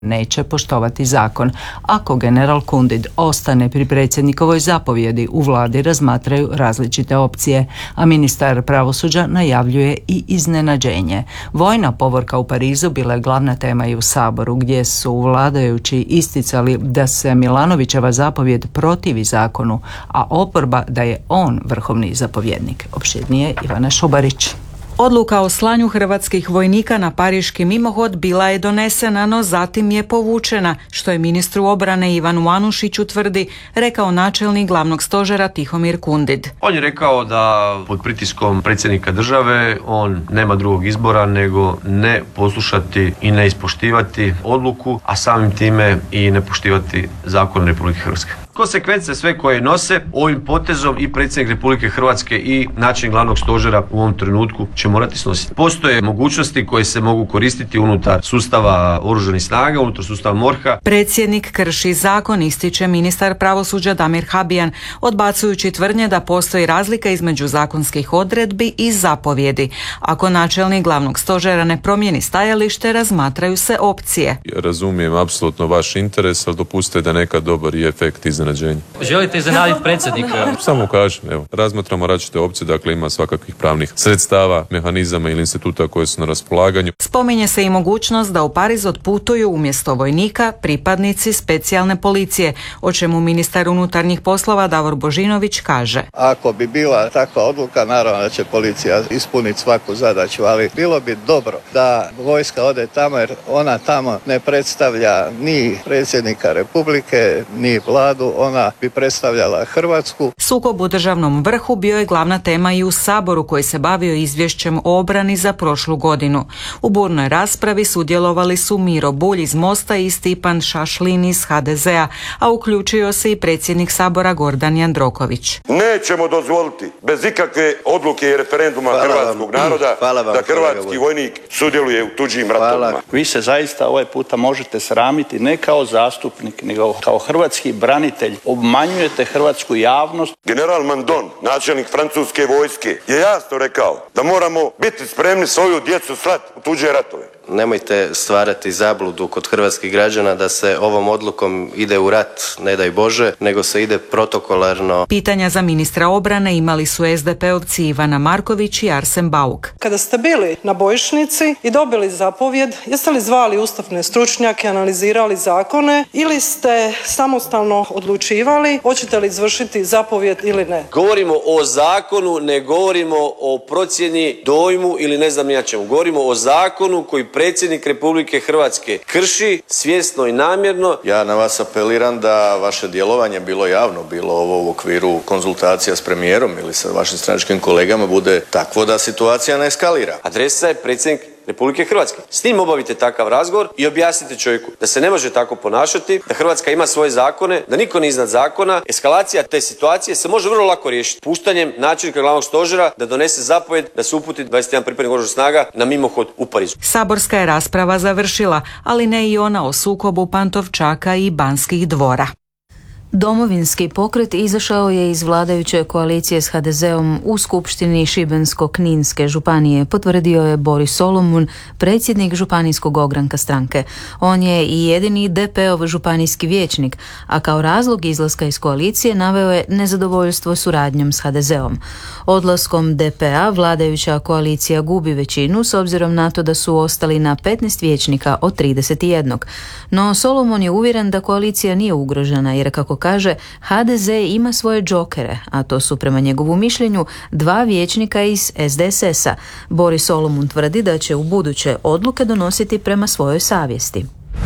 neće poštovati zakon. Ako general Kundid ostane pri predsjednikovoj zapovjedi, u vladi razmatraju različite opcije, a ministar pravosuđa najavljuje i iznenađenje. Vojna povorka u Parizu bila je glavna tema i u Saboru, gdje su vladajući isticali da se Milanovićeva zapovjed protivi zakonu, a oporba da je on vrhovni zapovjednik. Opširnije Ivana Šubarić. Odluka o slanju hrvatskih vojnika na pariški mimohod bila je donesena, no zatim je povučena, što je ministru obrane Ivanu Anušiću tvrdi, rekao načelnik glavnog stožera Tihomir Kundid. On je rekao da pod pritiskom predsjednika države on nema drugog izbora nego ne poslušati i ne ispoštivati odluku, a samim time i ne poštivati zakon Republike Hrvatske. Konsekvence sve koje nose ovim potezom i predsjednik Republike Hrvatske i načelnik glavnog stožera u ovom trenutku će morati snositi. Postoje mogućnosti koje se mogu koristiti unutar sustava oružanih snaga, unutar sustava MORH-a. Predsjednik krši zakon, ističe ministar pravosuđa Damir Habijan, odbacujući tvrdnje da postoji razlika između zakonskih odredbi i zapovjedi. Ako načelnik glavnog stožera ne promijeni stajalište, razmatraju se opcije. Ja razumijem apsolutno vaš interes, ali dopustite da nekad dobar i efekt iznenađenja. Želite iznenaditi predsjednika? Samo kažem, evo, razmatramo različite opcije, dakle ima svakakvih pravnih sredstava, mehanizama ili instituta koje su na raspolaganju. Spominje se i mogućnost da u Pariz otputuju umjesto vojnika pripadnici specijalne policije, o čemu ministar unutarnjih poslova Davor Božinović kaže. Ako bi bila takva odluka, naravno da će policija ispuniti svaku zadaću, ali bilo bi dobro da vojska ode tamo, jer ona tamo ne predstavlja ni predsjednika Republike, ni vladu, ona bi predstavljala Hrvatsku. Sukob u državnom vrhu bio je glavna tema i u Saboru, koji se bavio izvješćem o obrani za prošlu godinu. U burnoj raspravi sudjelovali su Miro Bulj iz Mosta i Stipan Šašlin iz HDZ-a, a uključio se i predsjednik Sabora Gordan Jandroković. Nećemo dozvoliti bez ikakve odluke i referenduma hrvatskog naroda da hrvatski vojnik sudjeluje u tuđim ratovima. Vi se zaista ovaj puta možete sramiti ne kao zastupnik, nego kao hrvatski branitelj. Obmanjujete hrvatsku javnost. General Mandon, načelnik francuske vojske, je jasno rekao da moramo biti spremni svoju djecu slati u tuđe ratove. Nemojte stvarati zabludu kod hrvatskih građana da se ovom odlukom ide u rat, ne daj Bože, nego se ide protokolarno. Pitanja za ministra obrane imali su SDP-ovci Ivana Marković i Arsen Bauk. Kada ste bili na bojišnici i dobili zapovjed, jeste li zvali ustavne stručnjake, analizirali zakone ili ste samostalno odlučivali hoćete li izvršiti zapovjed ili ne? Govorimo o zakonu, ne govorimo o procjeni, dojmu ili ne znam ni ja čemu. Govorimo o zakonu koji predsjednik Republike Hrvatske krši svjesno i namjerno. Ja na vas apeliram da vaše djelovanje, bilo javno, bilo ovo u okviru konzultacija s premijerom ili sa vašim stranačkim kolegama, bude takvo da situacija ne eskalira. Adresa je predsjednik Republike Hrvatske. S njim obavite takav razgovor i objasnite čovjeku da se ne može tako ponašati, da Hrvatska ima svoje zakone, da niko nije iznad zakona. Eskalacija te situacije se može vrlo lako riješiti puštanjem načelnika glavnog stožera da donese zapovjed da se uputi 21 pripadnik oružanih snaga na mimohod u Parizu. Saborska je rasprava završila, ali ne i ona o sukobu Pantovčaka i Banskih dvora. Domovinski pokret izašao je iz vladajuće koalicije s HDZ-om u skupštini Šibensko-kninske županije, potvrdio je Boris Solomon, predsjednik županijskog ogranka stranke. On je i jedini DP-ov županijski vijećnik, a kao razlog izlaska iz koalicije naveo je nezadovoljstvo suradnjom s HDZ-om. Odlaskom DP-a vladajuća koalicija gubi većinu s obzirom na to da su ostali na 15 vijećnika od 31. No Solomon je uvjeren da koalicija nije ugrožena jer, kako kaže, HDZ ima svoje džokere, a to su prema njegovu mišljenju 2 vijećnika iz SDSS-a. Boris Solomon tvrdi da će u buduće odluke donositi prema svojoj savjesti.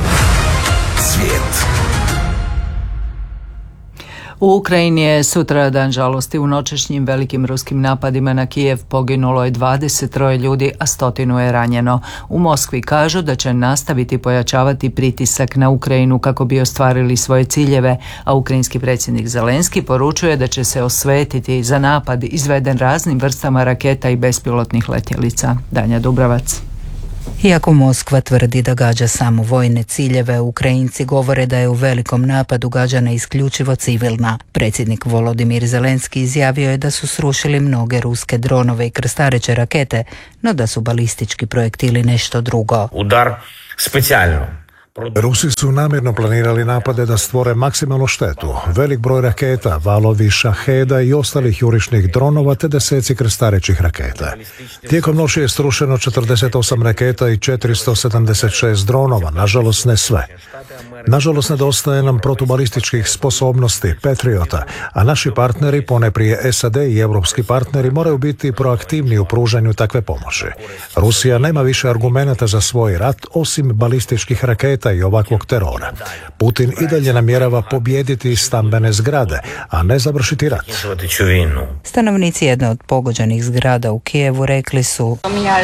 Svijet. U Ukrajini je sutra dan žalosti. U noćašnjim velikim ruskim napadima na Kijev poginulo je 23 ljudi, a 100 je ranjeno. U Moskvi kažu da će nastaviti pojačavati pritisak na Ukrajinu kako bi ostvarili svoje ciljeve, a ukrajinski predsjednik Zelenski poručuje da će se osvetiti za napad izveden raznim vrstama raketa i bespilotnih letjelica. Danja Dubravac. Iako Moskva tvrdi da gađa samo vojne ciljeve, Ukrajinci govore da je u velikom napadu gađana isključivo civilna. Predsjednik Volodimir Zelenski izjavio je da su srušili mnoge ruske dronove i krstareće rakete, no da su balistički projektili nešto drugo. Udar specijalno Rusi su namjerno planirali napade da stvore maksimalnu štetu. Velik broj raketa, valovi šaheda i ostalih jurišnih dronova te deseci krstarećih raketa. Tijekom noći je strušeno 48 raketa i 476 dronova, nažalost ne sve. Nažalost nedostaje nam protubalističkih sposobnosti Patriota, a naši partneri, poneprije SAD i europski partneri, moraju biti proaktivni u pružanju takve pomoći. Rusija nema više argumenata za svoj rat osim balističkih raketa i ovakvog terora. Putin i dalje namjerava pobijediti stambene zgrade, a ne završiti rat. Stanovnici jedne od pogođenih zgrada u Kijevu rekli su: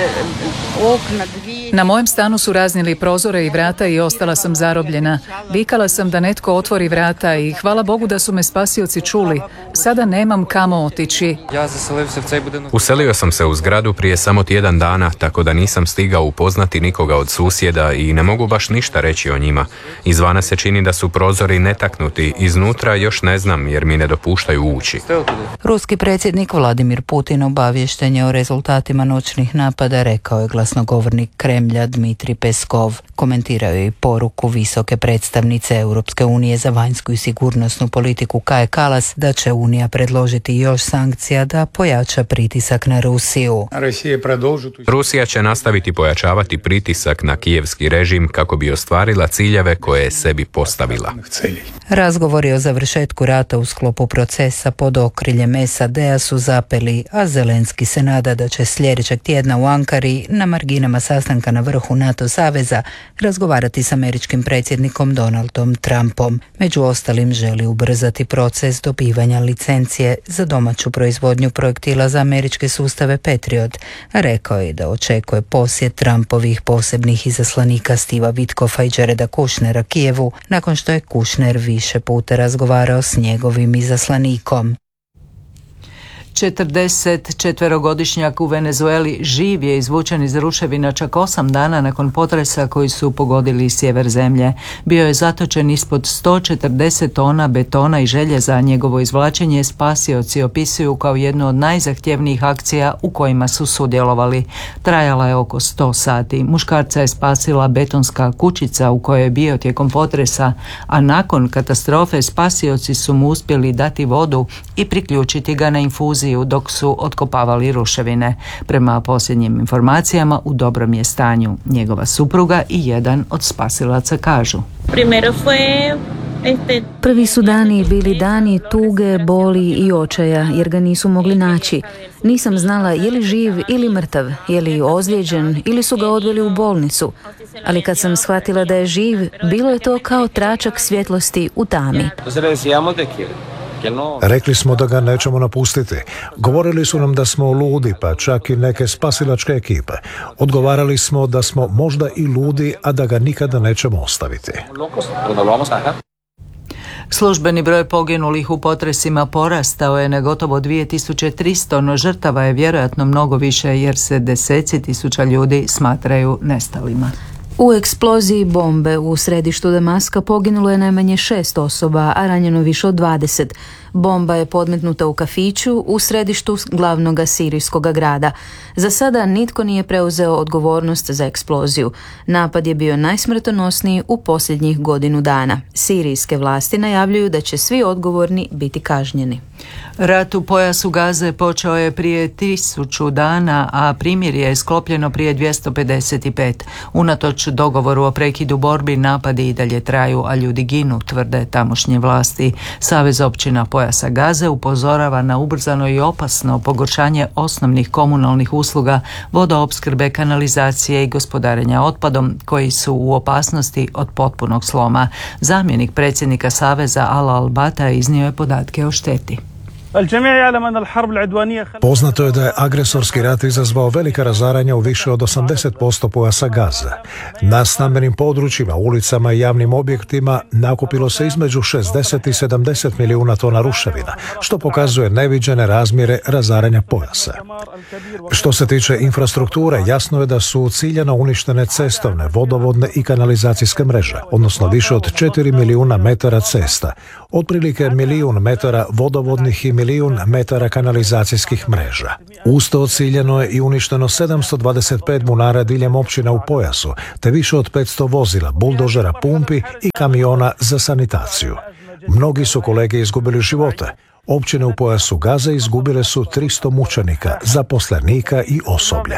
na mojem stanu su raznijeli prozore i vrata i ostala sam zarobljena. Vikala sam da netko otvori vrata i hvala Bogu da su me spasioci čuli. Sada nemam kamo otići. Uselio sam se u zgradu prije samo tjedan dana, tako da nisam stigao upoznati nikoga od susjeda i ne mogu baš ništa reći o njima. Izvana se čini da su prozori netaknuti, iznutra još ne znam jer mi ne dopuštaju ući. Ruski predsjednik Vladimir Putin obaviješten je o rezultatima noćnih napada, rekao je glasnogovornik Kremlja Dmitrij Peskov. Komentirao je i poruku visoke predstavnice Europske unije za vanjsku i sigurnosnu politiku Kaje Kalas da će Unija predložiti još sankcija da pojača pritisak na Rusiju. Rusija će nastaviti pojačavati pritisak na kijevski režim kako bi ostvarila ciljeve koje je sebi postavila. Razgovori o završetku rata u sklopu procesa pod okriljem SAD-a su zapeli, a Zelenski se nada da će sljedećeg tjedna u Ankari na marginama sastanka na vrhu NATO saveza razgovarati s američkim predsjednikom Donaldom Trumpom. Među ostalim želi ubrzati proces dobivanja licencije za domaću proizvodnju projektila za američke sustave Patriot. Rekao je da očekuje posjet Trumpovih posebnih izaslanika Steva Witkoffa i Jareda Kushnera Kijevu nakon što je Kushner više puta razgovarao s njegovim izaslanikom. 44-godišnjak u Venezueli živ je izvučen iz ruševina čak 8 dana nakon potresa koji su pogodili sjever zemlje. Bio je zatočen ispod 140 tona betona i željeza. Njegovo izvlačenje spasioci opisuju kao jednu od najzahtjevnijih akcija u kojima su sudjelovali. Trajala je oko 100 sati. Muškarca je spasila betonska kućica u kojoj je bio tijekom potresa, a nakon katastrofe spasioci su mu uspjeli dati vodu i priključiti ga na infuziju dok su otkopavali ruševine. Prema posljednjim informacijama u dobrom je stanju. Njegova supruga i jedan od spasilaca kažu: Prvi su dani bili dani tuge, boli i očaja jer ga nisu mogli naći. Nisam znala je li živ ili mrtav, je li ozlijeđen ili su ga odveli u bolnicu. Ali kad sam shvatila da je živ, bilo je to kao tračak svjetlosti u tami. Rekli smo da ga nećemo napustiti. Govorili su nam da smo ludi, pa čak i neke spasilačke ekipe. Odgovarali smo da smo možda i ludi, a da ga nikada nećemo ostaviti. Službeni broj poginulih u potresima porastao je na gotovo 2300, no žrtava je vjerojatno mnogo više jer se deseci tisuća ljudi smatraju nestalima. U eksploziji bombe u središtu Damaska poginulo je najmanje 6 osoba, a ranjeno više od 20. Bomba je podmetnuta u kafiću u središtu glavnog sirijskog grada. Za sada nitko nije preuzeo odgovornost za eksploziju. Napad je bio najsmrtonosniji u posljednjih godinu dana. Sirijske vlasti najavljuju da će svi odgovorni biti kažnjeni. Rat u pojasu Gaze počeo je prije 1000 dana, a primirje je sklopljeno prije 255. Unatoč dogovoru o prekidu borbi, napadi i dalje traju, a ljudi ginu, tvrde tamošnje vlasti. Savez općina pojasa Gaze upozorava na ubrzano i opasno pogoršanje osnovnih komunalnih usluga, vodoopskrbe, kanalizacije i gospodarenja otpadom, koji su u opasnosti od potpunog sloma. Zamjenik predsjednika Saveza Ala Al-Bata iznio je podatke o šteti. Poznato je da je agresorski rat izazvao velika razaranja u više od 80% pojasa Gaze. Na stambenim područjima, ulicama i javnim objektima nakupilo se između 60 i 70 milijuna tona ruševina, što pokazuje neviđene razmjere razaranja pojasa. Što se tiče infrastrukture, jasno je da su ciljano uništene cestovne, vodovodne i kanalizacijske mreže, odnosno više od 4 milijuna metara cesta, otprilike 1 milijun metara vodovodnih i milijun metara kanalizacijskih mreža. Usto ciljeno je i uništeno 725 bunara diljem općina u pojasu, te više od 500 vozila, buldožera, pumpi i kamiona za sanitaciju. Mnogi su kolege izgubili živote. Općine u pojasu Gaze izgubile su 300 mučenika, zaposlenika i osoblja.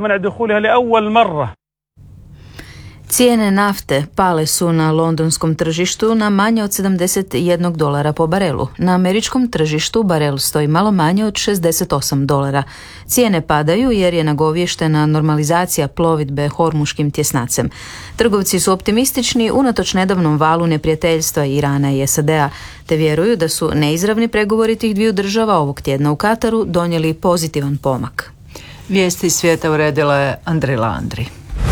Cijene nafte pale su na londonskom tržištu na manje od $71 po barelu. Na američkom tržištu barel stoji malo manje od $68. Cijene padaju jer je nagovještena normalizacija plovidbe Hormuškim tjesnacem. Trgovci su optimistični unatoč nedavnom valu neprijateljstva Irana i SAD-a, te vjeruju da su neizravni pregovori tih dviju država ovog tjedna u Kataru donijeli pozitivan pomak. Vijesti svijeta uredila je Andrila Andri.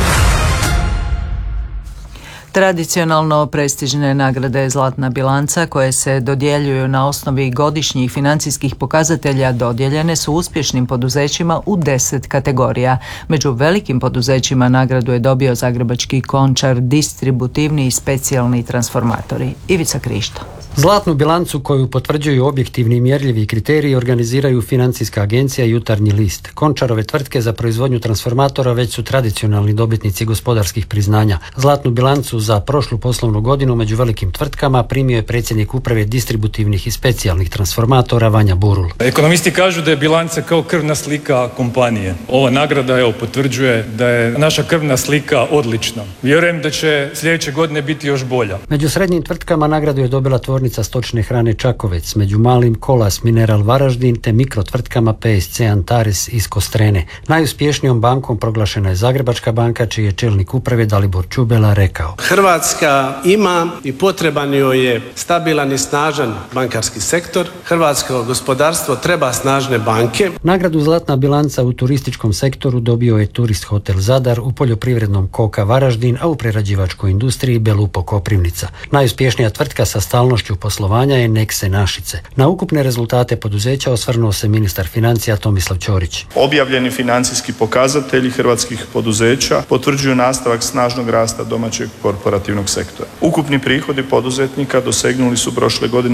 Tradicionalno prestižne nagrade Zlatna bilanca koje se dodjeljuju na osnovi godišnjih financijskih pokazatelja dodijeljene su uspješnim poduzećima u 10 kategorija. Među velikim poduzećima nagradu je dobio zagrebački Končar, distributivni i specijalni transformatori. Ivica Krišto. Zlatnu bilancu koju potvrđuju objektivni i mjerljivi kriteriji organiziraju Financijska agencija i Jutarnji list. Končarove tvrtke za proizvodnju transformatora već su tradicionalni dobitnici gospodarskih priznanja. Zlatnu bilancu za prošlu poslovnu godinu među velikim tvrtkama primio je predsjednik uprave distributivnih i specijalnih transformatora Vanja Burul. Ekonomisti kažu da je bilanca kao krvna slika kompanije. Ova nagrada potvrđuje da je naša krvna slika odlična. Vjerujem da će sljedeće godine biti još bolja. Među srednjim tvrtkama nagradu je dobila tvornica stočne hrane Čakovec, među malim Kolas Mineral Varaždin te mikrotvrtkama PSC Antares iz Kostrene. Najuspješnijom bankom proglašena je Zagrebačka banka, čiji je čelnik uprave Dalibor Čubela rekao: Hrvatska ima i potreban joj je stabilan i snažan bankarski sektor. Hrvatsko gospodarstvo treba snažne banke. Nagradu Zlatna bilanca u turističkom sektoru dobio je Turist Hotel Zadar, u poljoprivrednom Koka Varaždin, a u prerađivačkoj industriji Belupo Koprivnica. Najuspješnija tvrtka sa stalnošću poslovanja je Nekse Našice. Na ukupne rezultate poduzeća osvrnuo se ministar financija Tomislav Ćorić. Objavljeni financijski pokazatelji hrvatskih poduzeća potvrđuju nastavak snažnog rasta domaćeg korporativnog sektora. Ukupni prihodi poduzetnika dosegnuli su prošle godine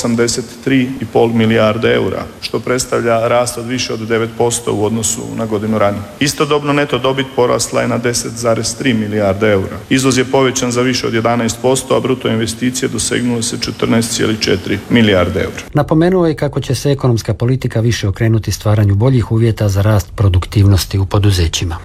183,5 milijarde eura, što predstavlja rast od više od 9% u odnosu na godinu ranije. Istodobno neto dobit porasla je na 10,3 milijarde eura. Izvoz je povećan za više od 11%, a bruto investicije dosegnule se 14,4 milijarde eura. Napomenuo je kako će se ekonomska politika više okrenuti stvaranju boljih uvjeta za rast produktivnosti u poduzećima.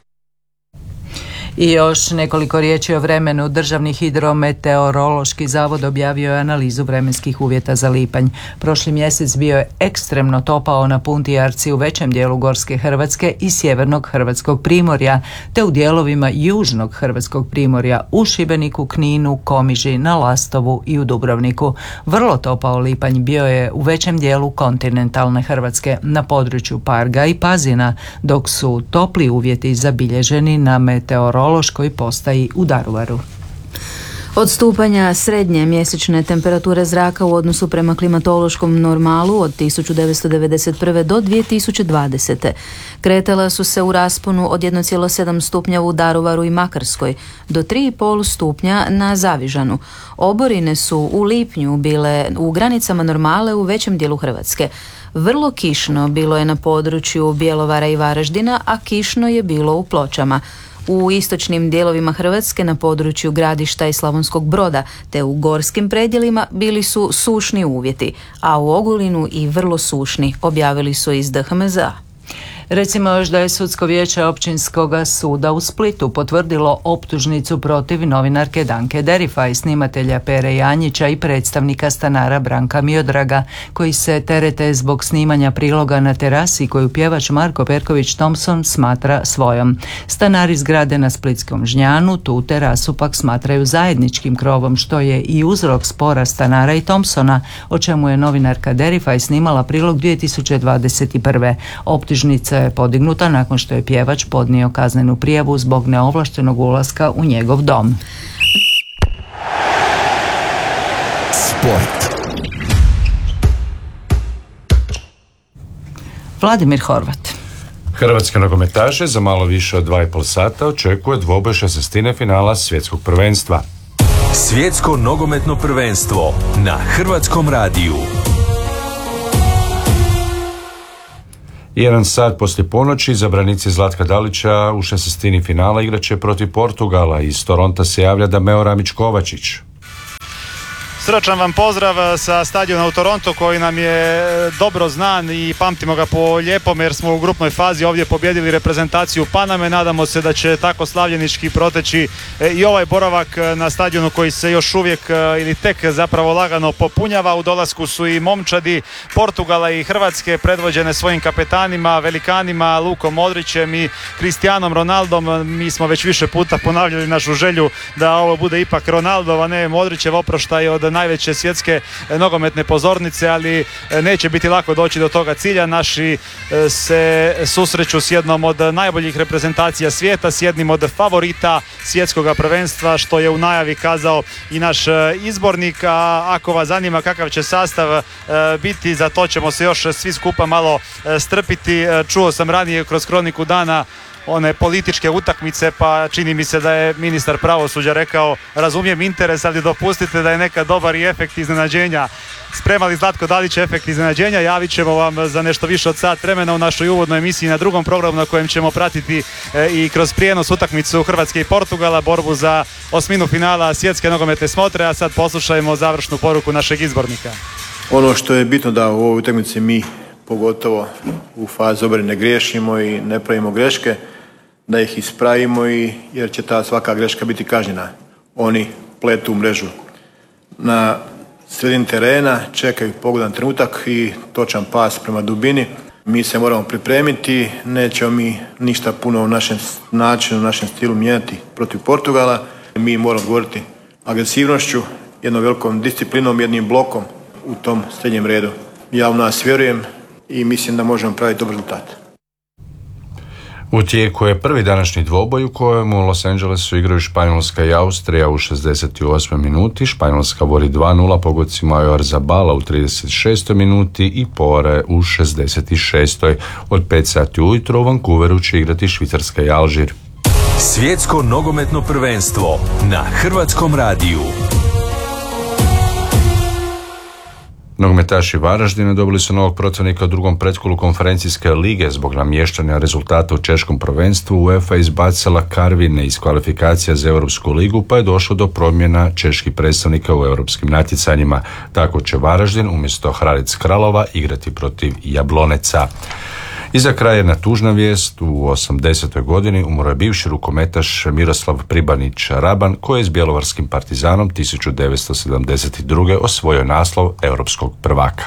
I još nekoliko riječi o vremenu. Državni hidrometeorološki zavod objavio je analizu vremenskih uvjeta za lipanj. Prošli mjesec bio je ekstremno topao na Punti i Arci u većem dijelu Gorske Hrvatske i sjevernog Hrvatskog primorja, te u dijelovima južnog Hrvatskog primorja u Šibeniku, Kninu, Komiži, na Lastovu i u Dubrovniku. Vrlo topao lipanj bio je u većem dijelu kontinentalne Hrvatske, na području Parga i Pazina, dok su topli uvjeti zabilježeni na meteorološkoj postaji u Daruvaru. Od stupanja srednje mjesečne temperature zraka u odnosu prema klimatološkom normalu od 1991. do 2020. kretala su se u rasponu od 1,7 stupnja u Daruvaru i Makarskoj do 3,5 stupnja na Zavižanu. Oborine su u lipnju bile u granicama normale u većem dijelu Hrvatske. Vrlo kišno bilo je na području Bjelovara i Varaždina, a kišno je bilo u Pločama. U istočnim dijelovima Hrvatske na području Gradišta i Slavonskog Broda te u gorskim predjelima bili su sušni uvjeti, a u Ogulinu i vrlo sušni, objavili su iz DHMZ-a. Recimo još da je Sudsko vijeće Općinskog suda u Splitu potvrdilo optužnicu protiv novinarke Danke Derifaj, snimatelja Pere Janjića i predstavnika stanara Branka Miodraga, koji se terete zbog snimanja priloga na terasi koju pjevač Marko Perković Thompson smatra svojom. Stanari zgrade na Splitskom Žnjanu tu terasu pak smatraju zajedničkim krovom, što je i uzrok spora stanara i Thompsona, o čemu je novinarka Derifaj snimala prilog 2021. Optužnica je podignuta nakon što je pjevač podnio kaznenu prijavu zbog neovlaštenog ulaska u njegov dom. Sport. Vladimir Horvat. Hrvatske nogometaše za malo više od 2,5 sata očekuje dvoboj šestine finala svjetskog prvenstva. Svjetsko nogometno prvenstvo na Hrvatskom radiju. 1 sat poslije ponoći izabranici Zlatka Dalića u 16. finala igraće protiv Portugala. Iz Toronta se javlja Dameo Ramić-Kovačić. Srdačan vam pozdrav sa stadiona u Torontu koji nam je dobro znan i pamtimo ga po lijepom jer smo u grupnoj fazi ovdje pobjedili reprezentaciju Paname. Nadamo se da će tako slavljenički proteći i ovaj boravak na stadionu koji se još uvijek ili tek zapravo lagano popunjava. U dolasku su i momčadi Portugala i Hrvatske predvođene svojim kapetanima, velikanima Lukom Modrićem i Cristianom Ronaldom. Mi smo već više puta ponavljali našu želju da ovo bude ipak Ronaldov, a ne Modrićev oproštaj od najveće svjetske nogometne pozornice, ali neće biti lako doći do toga cilja. Naši se susreću s jednom od najboljih reprezentacija svijeta, s jednim od favorita svjetskog prvenstva, što je u najavi kazao i naš izbornik. A ako vas zanima kakav će sastav biti, za to ćemo se još svi skupa malo strpiti. Čuo sam ranije kroz kroniku dana one političke utakmice, pa čini mi se da je ministar pravosuđa rekao razumijem interes, ali dopustite da je nekad dobar i efekt iznenađenja. Spremali Zlatko Dalić efekt iznenađenja, javit ćemo vam za nešto više od sat vremena u našoj uvodnoj emisiji na drugom programu na kojem ćemo pratiti i kroz prijenos utakmicu Hrvatske i Portugala, borbu za osminu finala svjetske nogometne smotre, a sad poslušajmo završnu poruku našeg izbornika. Ono što je bitno da u ovoj utakmici mi, pogotovo u fazi obrane, ne griješimo i ne pravimo greške, da ih ispravimo jer će ta svaka greška biti kažnjena. Oni pletu u mrežu na sredini terena, čekaju pogodan trenutak i točan pas prema dubini. Mi se moramo pripremiti, nećemo mi ništa puno u našem načinu, u našem stilu mijenjati protiv Portugala. Mi moramo odgovoriti agresivnošću, jednom velikom disciplinom, jednim blokom u tom srednjem redu. Ja u nas vjerujem i mislim da možemo praviti dobar rezultat. U tijeku je prvi današnji dvoboj u kojem u Los Angelesu igraju Španjolska i Austrija u 68. minuti. Španjolska vodi 2-0 pogodcima Oyarzabala u 36. minuti i Pore u 66. Od 5 sati ujutro u Vancouveru će igrati Švicarska i Alžir. Svjetsko nogometno prvenstvo na Hrvatskom radiju. Nogometaši Varaždina dobili su novog protivnika u drugom pretkolu konferencijske lige zbog namještanja rezultata u češkom prvenstvu. UEFA izbacila Karvine iz kvalifikacija za Europsku ligu, pa je došlo do promjena čeških predstavnika u europskim natjecanjima. Tako će Varaždin umjesto Hradec Kralova igrati protiv Jabloneca. I za kraj jedna tužna vijest. U 80. godini umro je bivši rukometaš Miroslav Pribanić-Raban koji je s bjelovarskim Partizanom 1972. osvojio naslov europskog prvaka.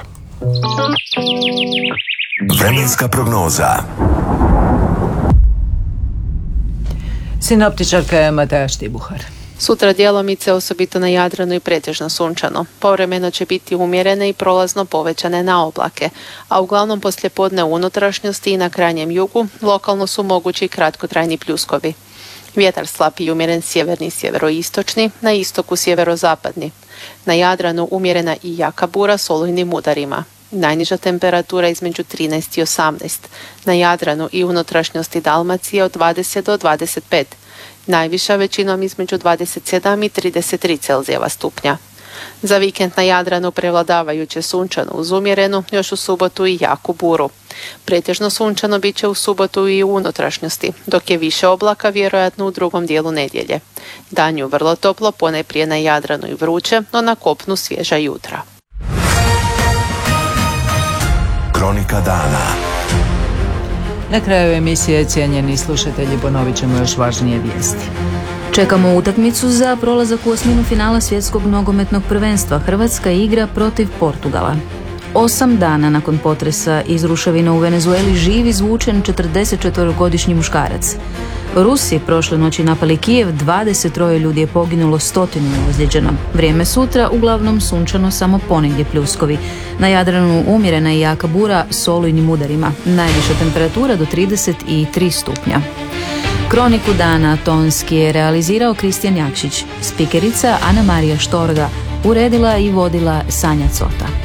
Vremenska prognoza. Sinoptičarka je Mateja Štibuhar. Sutra djelomice, osobito na Jadranu i pretežno sunčano. Povremeno će biti umjerene i prolazno povećane na oblake, a uglavnom poslijepodne u unutrašnjosti i na krajnjem jugu lokalno su mogući kratkotrajni pljuskovi. Vjetar slab i umjeren sjeverni i sjeveroistočni, na istoku sjeverozapadni. Na Jadranu umjerena i jaka bura s olujnim udarima. Najniža temperatura između 13 i 18. Na Jadranu i unutrašnjosti Dalmacije od 20 do 25. Najviša većinom između 27 i 33 Celzijeva stupnja. Za vikend na Jadranu prevladavajuće sunčano uz umjerenu, još u subotu i jaku buru. Pretežno sunčano bit će u subotu i u unutrašnjosti, dok je više oblaka vjerojatno u drugom dijelu nedjelje. Danju vrlo toplo, ponajprije na Jadranu i vruće, no na kopnu svježa jutra. Kronika dana. Na kraju emisije, cijenjeni slušatelji, ponovit ćemo još važnije vijesti. Čekamo utakmicu za prolazak u osminu finala svjetskog nogometnog prvenstva. Hrvatska igra protiv Portugala. 8 dana nakon potresa iz ruševina u Venezueli živ izvučen 44-godišnji muškarac. Rusi prošle noći napali Kijev, 23 ljudi je poginulo, 100 je ozlijeđeno. Vrijeme sutra uglavnom sunčano, samo ponegdje pljuskovi. Na Jadranu umjerena i jaka bura s olujnim udarima. Najviša temperatura do 33 stupnja. Kroniku dana tonski je realizirao Kristijan Jakšić. Spikerica Ana Marija Štorga, uredila i vodila Sanja Cota.